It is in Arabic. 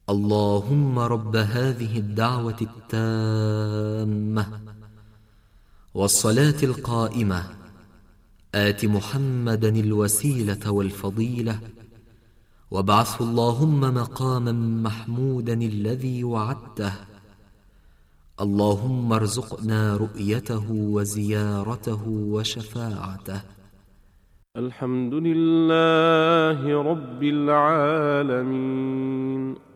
اللهم رب هذه الدعوة التامة والصلاة القائمة آت محمدا الوسيلة والفضيلة وابعثه اللهم مقاما محمودا الذي وعدته. اللهم ارزقنا رؤيته وزيارته وشفاعته. الحمد لله رب العالمين.